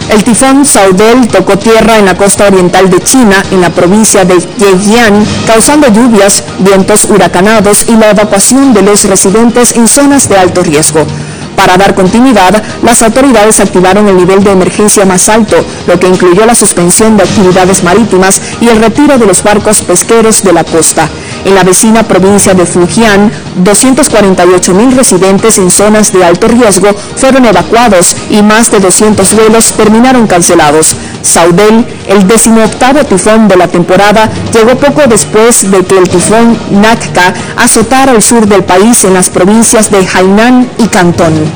El tifón Saudel tocó tierra en la costa oriental de China, en la provincia de Zhejiang, causando lluvias, vientos huracanados y la evacuación de los residentes en zonas de alto riesgo. Para dar continuidad, las autoridades activaron el nivel de emergencia más alto, lo que incluyó la suspensión de actividades marítimas y el retiro de los barcos pesqueros de la costa. En la vecina provincia de Fujian, 248.000 residentes en zonas de alto riesgo fueron evacuados y más de 200 vuelos terminaron cancelados. Saudel, el 18º tifón de la temporada, llegó poco después de que el tifón Nakka azotara el sur del país en las provincias de Hainan y Cantón.